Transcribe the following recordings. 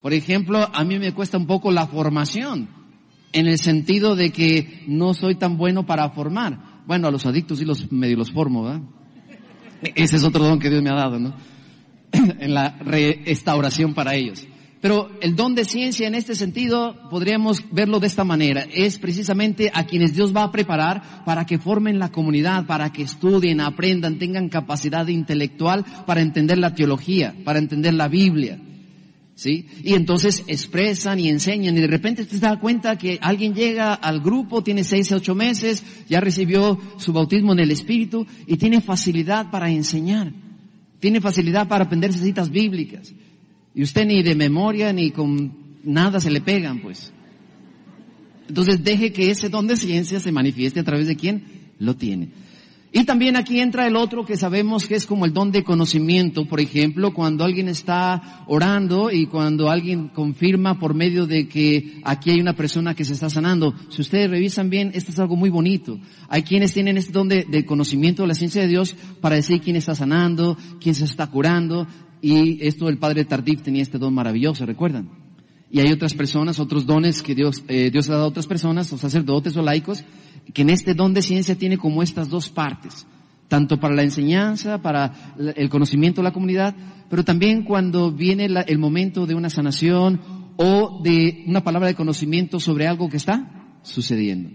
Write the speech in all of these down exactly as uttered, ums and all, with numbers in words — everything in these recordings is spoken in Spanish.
Por ejemplo, a mí me cuesta un poco la formación, en el sentido de que no soy tan bueno para formar. Bueno, a los adictos sí los medio los formo, ¿verdad? Ese es otro don que Dios me ha dado, ¿no? En la restauración para ellos. Pero el don de ciencia en este sentido podríamos verlo de esta manera. Es precisamente a quienes Dios va a preparar para que formen la comunidad, para que estudien, aprendan, tengan capacidad intelectual para entender la teología, para entender la Biblia. ¿Sí? Y entonces expresan y enseñan y de repente te das cuenta que alguien llega al grupo, tiene seis a ocho meses, ya recibió su bautismo en el Espíritu y tiene facilidad para enseñar. Tiene facilidad para aprender citas bíblicas. Y usted ni de memoria ni con nada se le pegan, pues. Entonces deje que ese don de ciencia se manifieste a través de quien lo tiene. Y también aquí entra el otro que sabemos que es como el don de conocimiento. Por ejemplo, cuando alguien está orando y cuando alguien confirma por medio de que aquí hay una persona que se está sanando. Si ustedes revisan bien, esto es algo muy bonito. Hay quienes tienen este don de, de conocimiento de la ciencia de Dios para decir quién está sanando, quién se está curando. Y esto el padre Tardif tenía este don maravilloso, ¿recuerdan? Y hay otras personas, otros dones que Dios, eh, Dios ha dado a otras personas, o sacerdotes o laicos, que en este don de ciencia tiene como estas dos partes, tanto para la enseñanza, para el conocimiento de la comunidad, pero también cuando viene la, el momento de una sanación o de una palabra de conocimiento sobre algo que está sucediendo.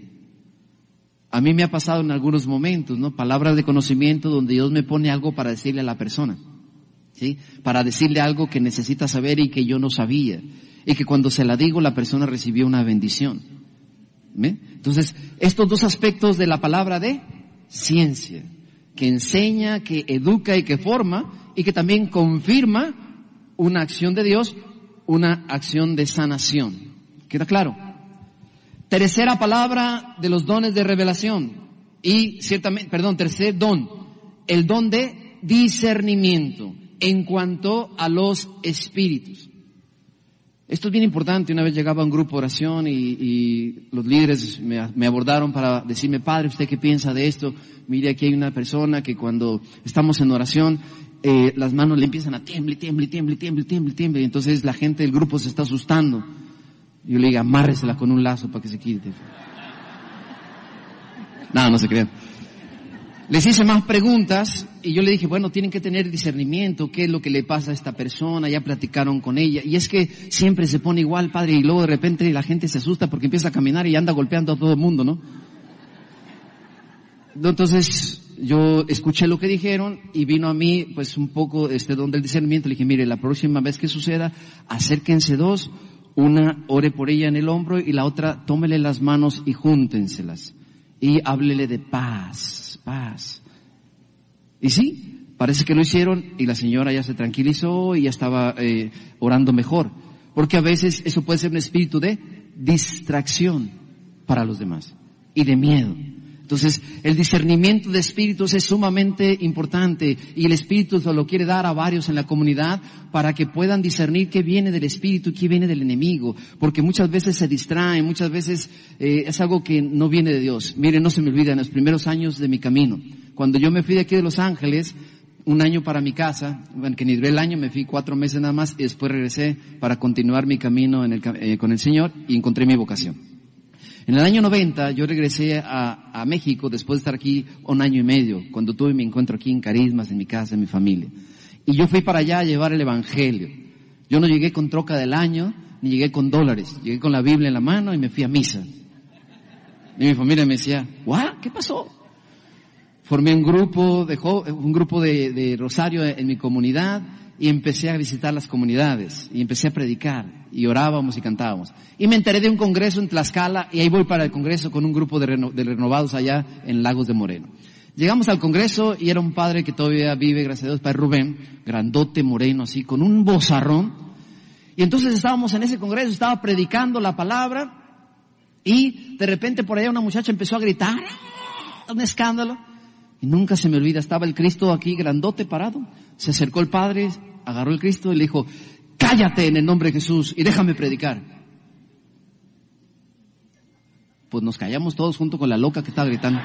A mí me ha pasado en algunos momentos, ¿no? Palabras de conocimiento donde Dios me pone algo para decirle a la persona, ¿sí? Para decirle algo que necesita saber y que yo no sabía. Y que cuando se la digo, la persona recibió una bendición. ¿Ve? Entonces, estos dos aspectos de la palabra de ciencia, que enseña, que educa y que forma, y que también confirma una acción de Dios, una acción de sanación. ¿Queda claro? Tercera palabra de los dones de revelación. Y ciertamente, perdón, tercer don, el don de discernimiento en cuanto a los espíritus. Esto es bien importante. Una vez llegaba a un grupo de oración y, y los líderes me, me abordaron para decirme, padre, ¿usted qué piensa de esto? Mire, aquí hay una persona que cuando estamos en oración, eh, las manos le empiezan a tiemble, tiemble, tiemble, tiemble, tiemble, tiemble, y entonces la gente del grupo se está asustando. Yo le digo, amárresela con un lazo para que se quite. No, no se crean. Les hice más preguntas y yo le dije, bueno, tienen que tener discernimiento, qué es lo que le pasa a esta persona, ya platicaron con ella. Y es que siempre se pone igual, padre, y luego de repente la gente se asusta porque empieza a caminar y anda golpeando a todo el mundo, ¿no? Entonces yo escuché lo que dijeron y vino a mí pues un poco este don del discernimiento. Le dije, mire, la próxima vez que suceda, acérquense dos, una ore por ella en el hombro y la otra tómele las manos y júntenselas. Y háblele de paz, paz. Y sí, parece que lo hicieron y la señora ya se tranquilizó y ya estaba eh, orando mejor. Porque a veces eso puede ser un espíritu de distracción para los demás y de miedo. Entonces, el discernimiento de espíritus es sumamente importante y el Espíritu se lo quiere dar a varios en la comunidad para que puedan discernir qué viene del espíritu y qué viene del enemigo. Porque muchas veces se distraen, muchas veces eh, es algo que no viene de Dios. Miren, no se me olvida, en los primeros años de mi camino, cuando yo me fui de aquí de Los Ángeles, un año para mi casa, bueno, que ni duré el año, me fui cuatro meses nada más y después regresé para continuar mi camino en el, eh, con el Señor y encontré mi vocación. En el año noventa yo regresé a, a México después de estar aquí un año y medio, cuando tuve mi encuentro aquí en Carismas, en mi casa, en mi familia. Y yo fui para allá a llevar el Evangelio. Yo no llegué con troca del año, ni llegué con dólares. Llegué con la Biblia en la mano y me fui a misa. Y mi familia me decía, ¿what? ¿Qué pasó? Formé un grupo de, un grupo de, de Rosario en mi comunidad y empecé a visitar las comunidades y empecé a predicar y orábamos y cantábamos. Y me enteré de un congreso en Tlaxcala y ahí voy para el congreso con un grupo de, reno, de renovados allá en Lagos de Moreno. Llegamos al congreso y era un padre que todavía vive, gracias a Dios, padre Rubén, grandote, moreno, así, con un vozarrón. Y entonces estábamos en ese congreso, estaba predicando la palabra y de repente por allá una muchacha empezó a gritar, un escándalo. Y nunca se me olvida, estaba el Cristo aquí grandote parado. Se acercó el padre, agarró el Cristo y le dijo, cállate en el nombre de Jesús y déjame predicar. Pues nos callamos todos junto con la loca que estaba gritando.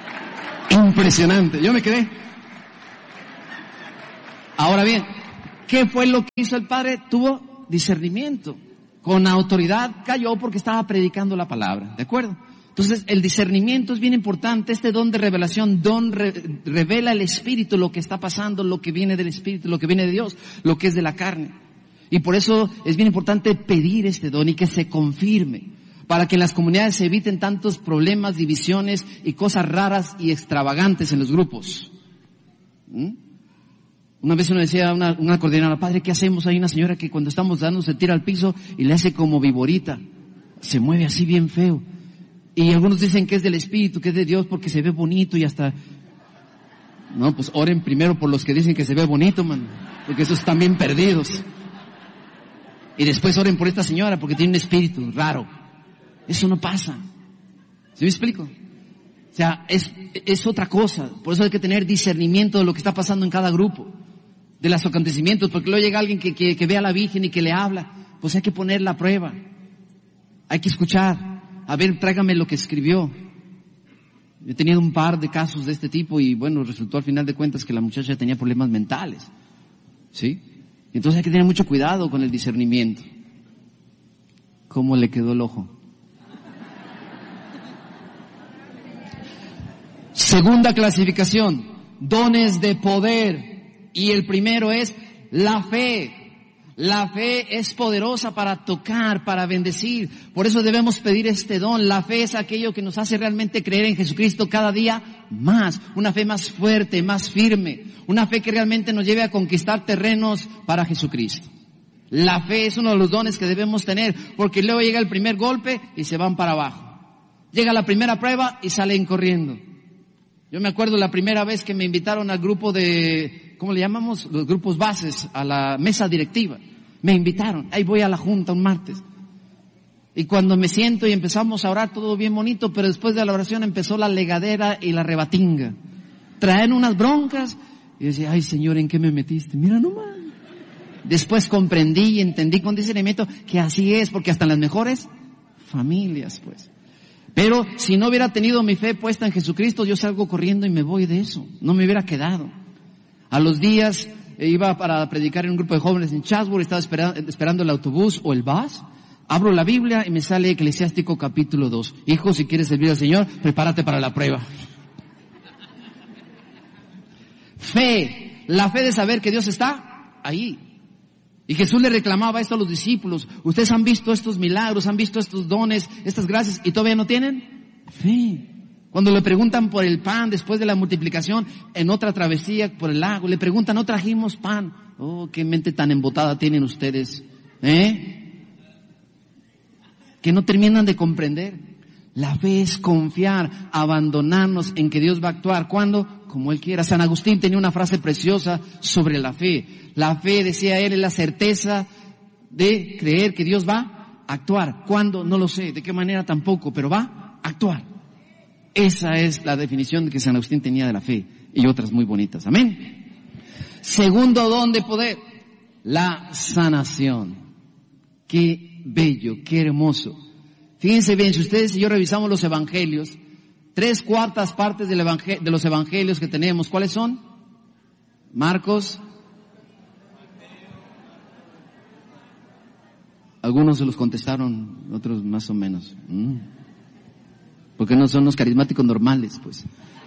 Impresionante, yo me quedé. Ahora bien, ¿Qué fue lo que hizo el Padre? Tuvo discernimiento. Con autoridad cayó porque estaba predicando la palabra, ¿de acuerdo? Entonces, el discernimiento es bien importante. Este don de revelación, don re, revela el Espíritu, lo que está pasando, lo que viene del Espíritu, lo que viene de Dios, lo que es de la carne. Y por eso es bien importante pedir este don y que se confirme, para que en las comunidades se eviten tantos problemas, divisiones y cosas raras y extravagantes en los grupos. ¿Mm? Una vez uno decía a una, una coordinadora, padre, ¿qué hacemos? Hay una señora que cuando estamos dando se tira al piso y le hace como viborita. Se mueve así bien feo. Y algunos dicen que es del Espíritu, que es de Dios porque se ve bonito y hasta... No, pues oren primero por los que dicen que se ve bonito, man, porque esos están bien perdidos. Y después oren por esta señora porque tiene un espíritu raro. Eso no pasa. ¿Sí me explico? O sea, es, es otra cosa. Por eso hay que tener discernimiento de lo que está pasando en cada grupo, de los acontecimientos, porque luego llega alguien que, que, que ve a la Virgen y que le habla. Pues hay que poner la prueba. Hay que escuchar. A ver, tráigame lo que escribió. He tenido un par de casos de este tipo y bueno, resultó al final de cuentas que la muchacha tenía problemas mentales. ¿Sí? Entonces hay que tener mucho cuidado con el discernimiento. ¿Cómo le quedó el ojo? Segunda clasificación, dones de poder. Y el primero es la fe. La fe es poderosa para tocar, para bendecir. Por eso debemos pedir este don. La fe es aquello que nos hace realmente creer en Jesucristo cada día más. Una fe más fuerte, más firme. Una fe que realmente nos lleve a conquistar terrenos para Jesucristo. La fe es uno de los dones que debemos tener, porque luego llega el primer golpe y se van para abajo. Llega la primera prueba y salen corriendo. Yo me acuerdo la primera vez que me invitaron al grupo de, ¿cómo le llamamos? Los grupos bases, a la mesa directiva. Me invitaron, ahí voy a la junta un martes. Y cuando me siento y empezamos a orar, todo bien bonito, pero después de la oración empezó la legadera y la rebatinga. Traen unas broncas, y decía, ay Señor, ¿en qué me metiste? Mira nomás. Después comprendí y entendí con discernimiento que así es, porque hasta en las mejores familias, pues. Pero si no hubiera tenido mi fe puesta en Jesucristo, yo salgo corriendo y me voy de eso. No me hubiera quedado. A los días iba para predicar en un grupo de jóvenes en Chatsworth, estaba esperando, esperando el autobús o el bus. Abro la Biblia y me sale Eclesiástico capítulo dos. Hijo, si quieres servir al Señor, prepárate para la prueba. Fe, la fe de saber que Dios está ahí. Y Jesús le reclamaba esto a los discípulos. Ustedes han visto estos milagros, han visto estos dones, estas gracias, y todavía no tienen fe. Cuando le preguntan por el pan después de la multiplicación en otra travesía por el lago, le preguntan, ¿no trajimos pan? Oh, qué mente tan embotada tienen ustedes, ¿eh? Que no terminan de comprender. La fe es confiar, abandonarnos en que Dios va a actuar. ¿Cuándo? Como Él quiera. San Agustín tenía una frase preciosa sobre la fe. La fe, decía él, es la certeza de creer que Dios va a actuar. ¿Cuándo? No lo sé. ¿De qué manera? Tampoco. Pero va a actuar. Esa es la definición que San Agustín tenía de la fe. Y otras muy bonitas. Amén. Segundo don de poder. La sanación. Qué bello, qué hermoso. Fíjense bien, si ustedes y yo revisamos los evangelios, tres cuartas partes del evangel- de los evangelios que tenemos, ¿cuáles son? Marcos. Algunos se los contestaron, otros más o menos. Mm. Porque no son los carismáticos normales, pues.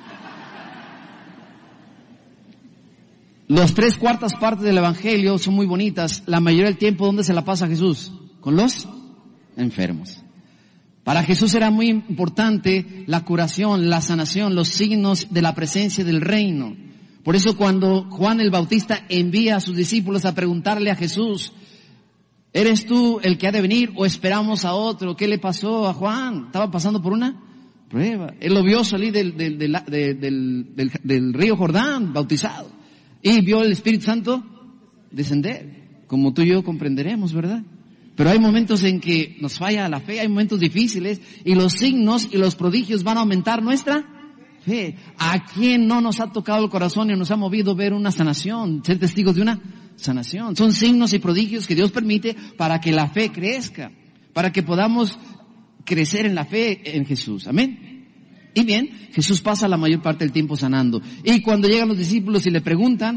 Los tres cuartas partes del evangelio son muy bonitas. La mayoría del tiempo, ¿dónde se la pasa Jesús? Con los enfermos. Para Jesús era muy importante la curación, la sanación, los signos de la presencia del reino. Por eso cuando Juan el Bautista envía a sus discípulos a preguntarle a Jesús, ¿eres tú el que ha de venir o esperamos a otro? ¿Qué le pasó a Juan? Estaba pasando por una prueba. Él lo vio salir del, del, del, del, del, del río Jordán, bautizado. Y vio el Espíritu Santo descender, como tú y yo comprenderemos, ¿verdad? Pero hay momentos en que nos falla la fe, hay momentos difíciles, y los signos y los prodigios van a aumentar nuestra fe. ¿A quién no nos ha tocado el corazón y nos ha movido ver una sanación, ser testigos de una sanación? Son signos y prodigios que Dios permite para que la fe crezca, para que podamos crecer en la fe en Jesús. Amén. Y bien, Jesús pasa la mayor parte del tiempo sanando. Y cuando llegan los discípulos y le preguntan,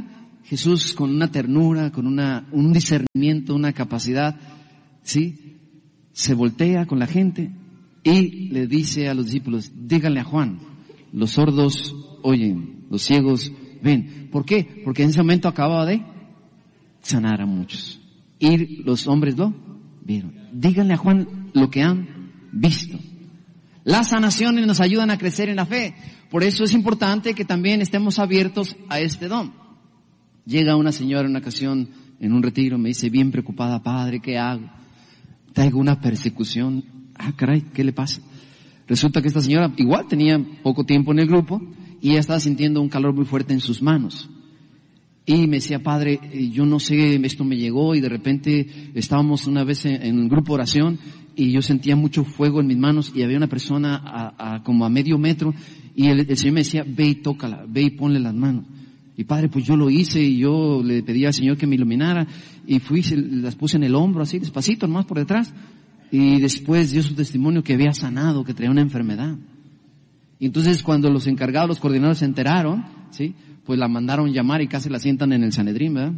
Jesús con una ternura, con una, un discernimiento, una capacidad, ¿sí? Se voltea con la gente y le dice a los discípulos, díganle a Juan, los sordos oyen, los ciegos ven. ¿Por qué? Porque en ese momento acababa de sanar a muchos. Y los hombres lo vieron. Díganle a Juan lo que han visto. Las sanaciones nos ayudan a crecer en la fe. Por eso es importante que también estemos abiertos a este don. Llega una señora en una ocasión en un retiro, me dice, bien preocupada, padre, ¿qué hago? Traigo una persecución. Ah, caray, ¿qué le pasa? Resulta que esta señora igual tenía poco tiempo en el grupo y ella estaba sintiendo un calor muy fuerte en sus manos. Y me decía, padre, yo no sé, esto me llegó y de repente estábamos una vez en, en un grupo de oración y yo sentía mucho fuego en mis manos y había una persona a, a como a medio metro y el, el Señor me decía, ve y tócala, ve y ponle las manos. Y padre, pues yo lo hice y yo le pedí al Señor que me iluminara y fui, se las puse en el hombro así despacito, nomás por detrás. Y después dio su testimonio que había sanado, que traía una enfermedad. Y entonces cuando los encargados, los coordinadores se enteraron, ¿sí? Pues la mandaron llamar y casi la sientan en el Sanedrín, ¿verdad?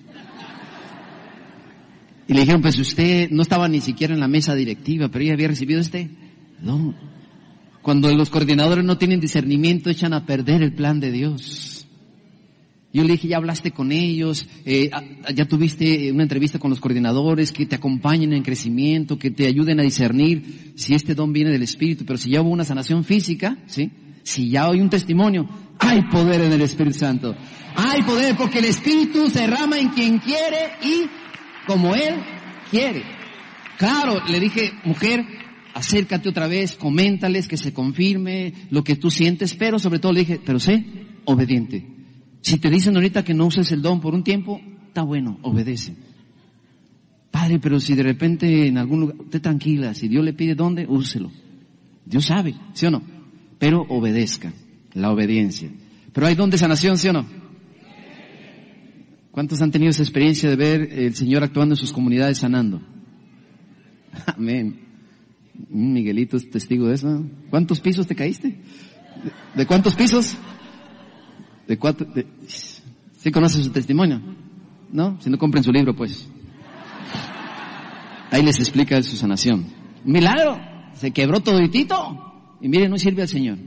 Y le dijeron, pues usted no estaba ni siquiera en la mesa directiva, pero ella había recibido este don. Cuando los coordinadores no tienen discernimiento, echan a perder el plan de Dios. Yo le dije, ya hablaste con ellos, eh, ya tuviste una entrevista con los coordinadores, que te acompañen en crecimiento, que te ayuden a discernir si este don viene del Espíritu, pero si ya hubo una sanación física, ¿sí? Si ya hay un testimonio, hay poder en el Espíritu Santo. Hay poder porque el Espíritu se derrama en quien quiere y como Él quiere. Claro, le dije, mujer, acércate otra vez, coméntales que se confirme lo que tú sientes, pero sobre todo le dije, pero sé obediente. Si te dicen ahorita que no uses el don por un tiempo, está bueno, obedece. Padre, pero si de repente en algún lugar, esté tranquila, si Dios le pide dónde, úselo. Dios sabe, ¿sí o no? Pero obedezca, la obediencia. Pero hay don de sanación, ¿sí o no? ¿Cuántos han tenido esa experiencia de ver el Señor actuando en sus comunidades sanando? Amén. Miguelito es testigo de eso. ¿Cuántos pisos te caíste? ¿De, de cuántos pisos? De cuatro, de, ¿sí conoces su testimonio? ¿No? Si no, compren su libro, pues. Ahí les explica su sanación. Un milagro. Se quebró toditito. Y miren, no sirve al Señor.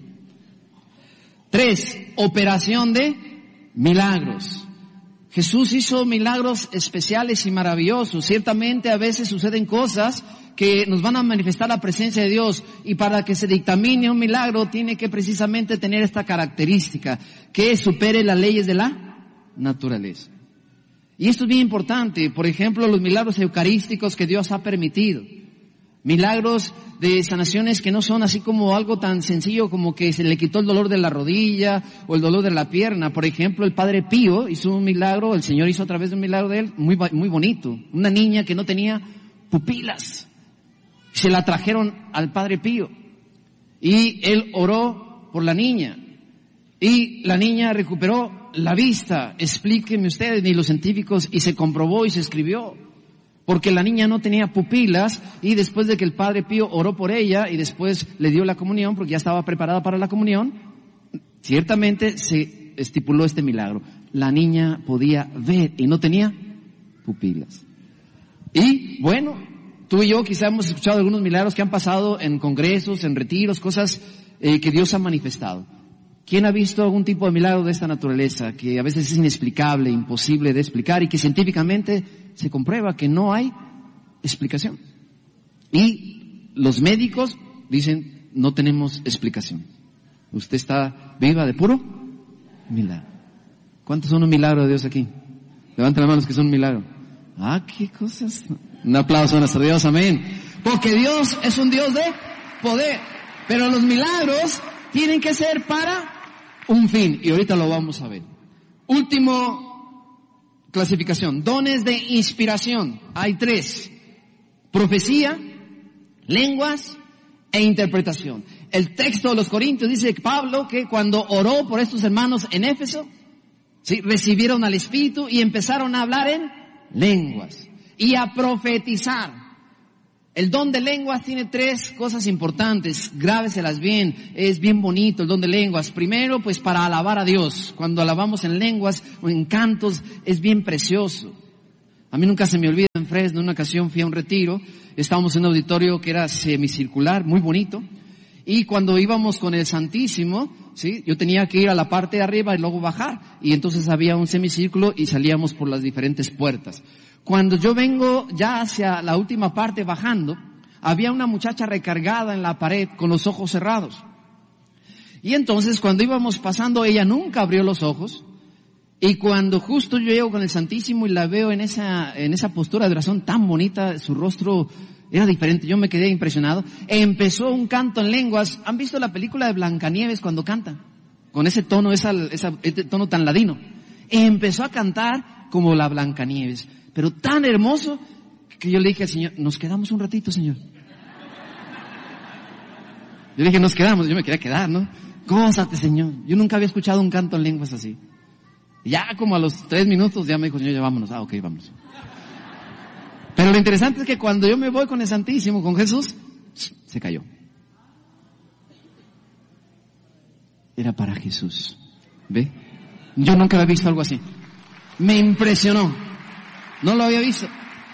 Tres, operación de milagros. Jesús hizo milagros especiales y maravillosos. Ciertamente a veces suceden cosas que nos van a manifestar la presencia de Dios, y para que se dictamine un milagro tiene que precisamente tener esta característica, que supere las leyes de la naturaleza. Y esto es bien importante. Por ejemplo, los milagros eucarísticos que Dios ha permitido. Milagros de sanaciones que no son así como algo tan sencillo como que se le quitó el dolor de la rodilla o el dolor de la pierna. Por ejemplo, el Padre Pío hizo un milagro, el Señor hizo a través de un milagro de él, muy, muy bonito. Una niña que no tenía pupilas. Se la trajeron al Padre Pío y él oró por la niña y la niña recuperó la vista. Explíquenme ustedes, ni los científicos, y se comprobó y se escribió, porque la niña no tenía pupilas, y después de que el Padre Pío oró por ella y después le dio la comunión, porque ya estaba preparada para la comunión, ciertamente se estipuló este milagro. La niña podía ver y no tenía pupilas. Y bueno, tú y yo quizá hemos escuchado algunos milagros que han pasado en congresos, en retiros, cosas eh, que Dios ha manifestado. ¿Quién ha visto algún tipo de milagro de esta naturaleza que a veces es inexplicable, imposible de explicar y que científicamente se comprueba que no hay explicación? Y los médicos dicen, no tenemos explicación. Usted está viva de puro milagro. ¿Cuántos son un milagro de Dios aquí? Levanten las manos que son un milagro. Ah, qué cosas. Un aplauso a nuestro Dios, amén. Porque Dios es un Dios de poder. Pero los milagros tienen que ser para un fin. Y ahorita lo vamos a ver. Último clasificación. Dones de inspiración. Hay tres. Profecía, lenguas e interpretación. El texto de los Corintios dice Pablo que cuando oró por estos hermanos en Éfeso, ¿sí?, recibieron al Espíritu y empezaron a hablar en lenguas y a profetizar. El don de lenguas tiene tres cosas importantes, grábeselas bien, es bien bonito el don de lenguas. Primero, pues para alabar a Dios. Cuando alabamos en lenguas o en cantos, es bien precioso. A mí nunca se me olvida, en Fresno, en una ocasión fui a un retiro, estábamos en un auditorio que era semicircular, muy bonito, y cuando íbamos con el Santísimo, sí, yo tenía que ir a la parte de arriba y luego bajar, y entonces había un semicírculo y salíamos por las diferentes puertas. Cuando yo vengo ya hacia la última parte bajando, había una muchacha recargada en la pared con los ojos cerrados. Y entonces cuando íbamos pasando, ella nunca abrió los ojos. Y cuando justo yo llego con el Santísimo y la veo en esa, en esa postura de oración tan bonita, su rostro era diferente, yo me quedé impresionado. Empezó un canto en lenguas. ¿Han visto la película de Blancanieves cuando canta? Con ese tono, esa, esa, ese tono tan ladino. Empezó a cantar como la Blancanieves. Pero tan hermoso que yo le dije al Señor, nos quedamos un ratito, Señor. Yo le dije, nos quedamos, yo me quería quedar, ¿no? Gózate, Señor. Yo nunca había escuchado un canto en lenguas así. Y ya como a los tres minutos ya me dijo, Señor, ya vámonos. Ah, ok, vamos. Pero lo interesante es que cuando yo me voy con el Santísimo, con Jesús, se cayó. Era para Jesús. ¿Ve? Yo nunca había visto algo así. Me impresionó. No lo había visto.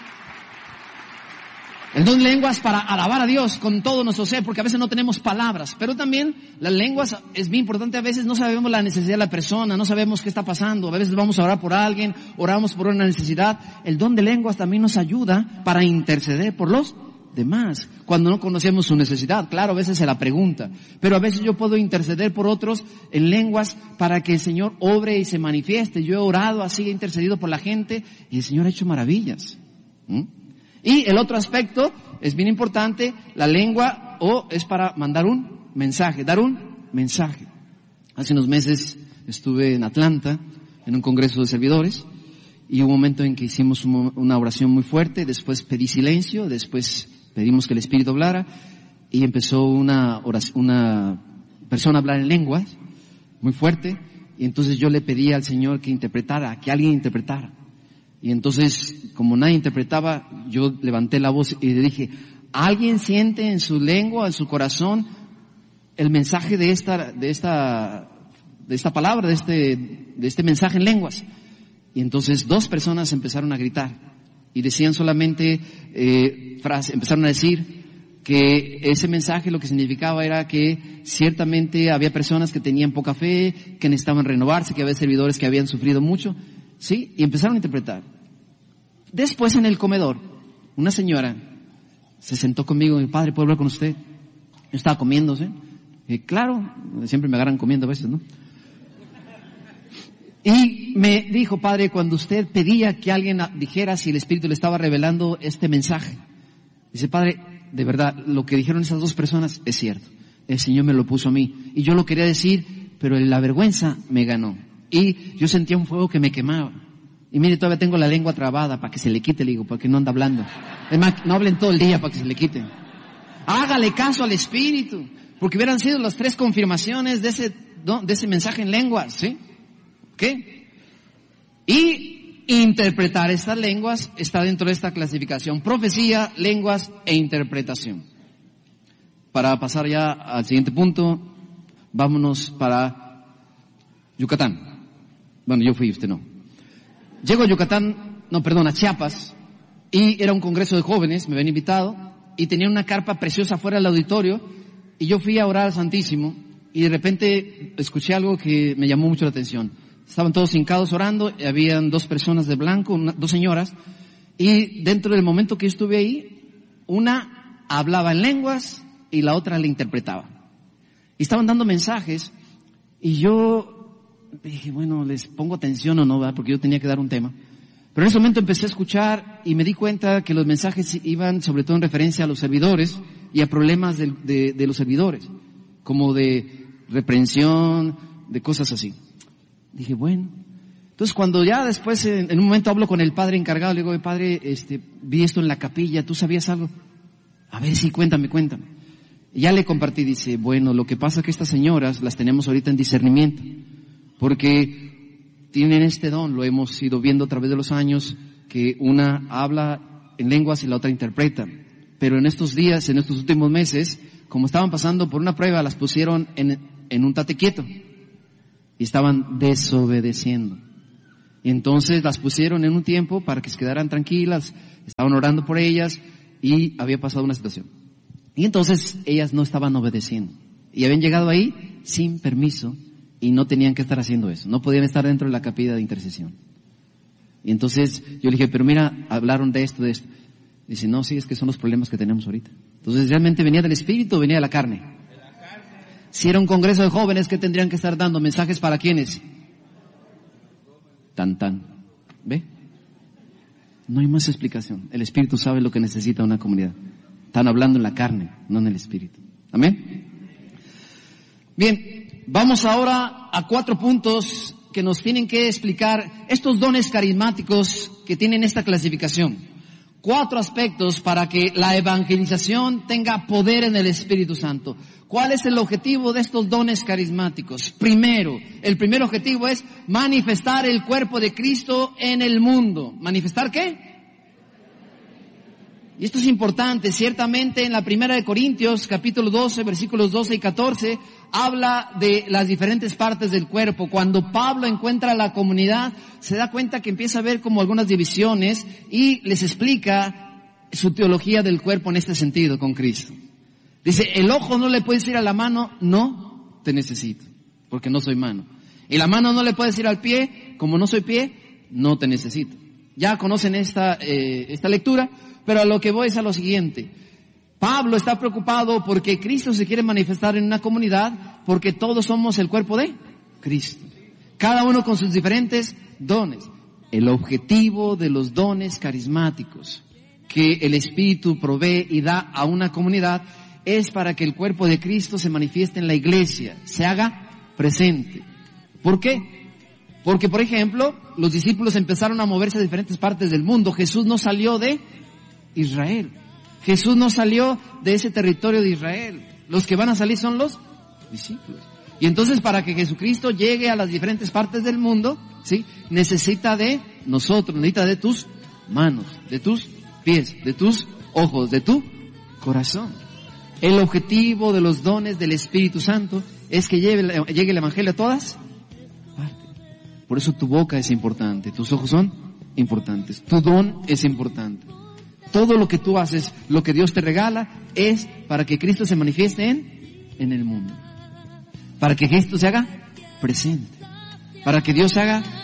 El don de lenguas para alabar a Dios con todo nuestro ser, porque a veces no tenemos palabras, pero también las lenguas es bien importante. A veces no sabemos la necesidad de la persona, no sabemos qué está pasando, a veces vamos a orar por alguien, oramos por una necesidad. El don de lenguas también nos ayuda para interceder por los demás, cuando no conocemos su necesidad. Claro, a veces se la pregunta, pero a veces yo puedo interceder por otros en lenguas para que el Señor obre y se manifieste. Yo he orado así, he intercedido por la gente y el Señor ha hecho maravillas. ¿Mm? Y el otro aspecto es bien importante, la lengua o es para mandar un mensaje, dar un mensaje. Hace unos meses estuve en Atlanta, en un congreso de servidores, y hubo un momento en que hicimos una oración muy fuerte, después pedí silencio, después pedimos que el Espíritu hablara, y empezó una oración, una persona a hablar en lenguas, muy fuerte, y entonces yo le pedí al Señor que interpretara, que alguien interpretara. Y entonces, como nadie interpretaba, yo levanté la voz y le dije, ¿alguien siente en su lengua, en su corazón, el mensaje de esta, de esta, de esta palabra, de este, de este mensaje en lenguas? Y entonces dos personas empezaron a gritar y decían solamente eh, frases, empezaron a decir que ese mensaje lo que significaba era que ciertamente había personas que tenían poca fe, que necesitaban renovarse, que había servidores que habían sufrido mucho, ¿sí? Y empezaron a interpretar. Después en el comedor, una señora se sentó conmigo y me dijo, padre, ¿puedo hablar con usted? Yo estaba comiéndose. Y claro, siempre me agarran comiendo a veces, ¿no? Y me dijo, padre, cuando usted pedía que alguien dijera si el Espíritu le estaba revelando este mensaje, dice, padre, de verdad, lo que dijeron esas dos personas es cierto. El Señor me lo puso a mí. Y yo lo quería decir, pero la vergüenza me ganó. Y yo sentía un fuego que me quemaba. Y mire, todavía tengo la lengua trabada para que se le quite, le digo, porque no anda hablando. Es más, no hablen todo el día para que se le quite. Hágale caso al Espíritu, porque hubieran sido las tres confirmaciones de ese, ¿no? de ese mensaje en lenguas, ¿sí? ¿Qué? Y interpretar estas lenguas está dentro de esta clasificación: profecía, lenguas e interpretación. Para pasar ya al siguiente punto, vámonos para Yucatán. Bueno, yo fui, usted no. Llego a Yucatán, no, perdón, a Chiapas, y era un congreso de jóvenes, me habían invitado, y tenía una carpa preciosa fuera del auditorio, y yo fui a orar al Santísimo, y de repente escuché algo que me llamó mucho la atención. Estaban todos hincados orando, y habían dos personas de blanco, una, dos señoras, y dentro del momento que yo estuve ahí, una hablaba en lenguas y la otra le interpretaba. Y estaban dando mensajes, y yo dije, bueno, les pongo atención o no, ¿verdad? Porque yo tenía que dar un tema. Pero en ese momento empecé a escuchar y me di cuenta que los mensajes iban sobre todo en referencia a los servidores y a problemas de, de, de los servidores, como de reprensión, de cosas así. Dije, bueno. Entonces cuando ya después, en, en un momento hablo con el padre encargado, le digo, padre, este, vi esto en la capilla, ¿tú sabías algo? A ver, sí, cuéntame, cuéntame. Y ya le compartí, dice, bueno, lo que pasa es que estas señoras las tenemos ahorita en discernimiento, porque tienen este don, lo hemos ido viendo a través de los años, que una habla en lenguas y la otra interpreta. pero en estos días, en estos últimos meses, como estaban pasando por una prueba, las pusieron en, en un tate quieto y estaban desobedeciendo. Y entonces las pusieron en un tiempo para que se quedaran tranquilas, estaban orando por ellas y había pasado una situación. Y entonces ellas no estaban obedeciendo y habían llegado ahí sin permiso y no tenían que estar haciendo eso, no podían estar dentro de la capilla de intercesión. Y entonces yo le dije, pero mira, hablaron de esto, de esto. Dice, no, sí, es que son los problemas que tenemos ahorita. Entonces, ¿realmente venía del espíritu o venía de la carne? Si era un congreso de jóvenes, ¿qué tendrían que estar dando? ¿Mensajes para quiénes? Tan, tan. ¿Ve? No hay más explicación. El espíritu sabe lo que necesita una comunidad. Están hablando en la carne, no en el espíritu. ¿Amén? Bien, vamos ahora a cuatro puntos que nos tienen que explicar estos dones carismáticos que tienen esta clasificación. Cuatro aspectos para que la evangelización tenga poder en el Espíritu Santo. ¿Cuál es el objetivo de estos dones carismáticos? Primero, el primer objetivo es manifestar el cuerpo de Cristo en el mundo. ¿Manifestar qué? Y esto es importante. Ciertamente en la primera de Corintios, capítulo doce, versículos doce y catorce, habla de las diferentes partes del cuerpo. Cuando Pablo encuentra a la comunidad, se da cuenta que empieza a ver como algunas divisiones y les explica su teología del cuerpo en este sentido con Cristo. Dice, el ojo no le puede decir a la mano, no te necesito, porque no soy mano. Y la mano no le puede decir al pie, como no soy pie, no te necesito. Ya conocen esta, eh, esta lectura, pero a lo que voy es a lo siguiente. Pablo está preocupado porque Cristo se quiere manifestar en una comunidad, porque todos somos el cuerpo de Cristo. Cada uno con sus diferentes dones. El objetivo de los dones carismáticos que el Espíritu provee y da a una comunidad es para que el cuerpo de Cristo se manifieste en la iglesia, se haga presente. ¿Por qué? Porque, por ejemplo, los discípulos empezaron a moverse a diferentes partes del mundo. Jesús no salió de Israel. Jesús no salió de ese territorio de Israel. Los que van a salir son los discípulos. Y entonces, para que Jesucristo llegue a las diferentes partes del mundo, ¿sí?, necesita de nosotros, necesita de tus manos, de tus pies, de tus ojos, de tu corazón. El objetivo de los dones del Espíritu Santo es que llegue, llegue el Evangelio a todas partes. Por eso tu boca es importante, tus ojos son importantes, tu don es importante. Todo lo que tú haces, lo que Dios te regala, es para que Cristo se manifieste en, en el mundo. Para que Cristo se haga presente. Para que Dios se haga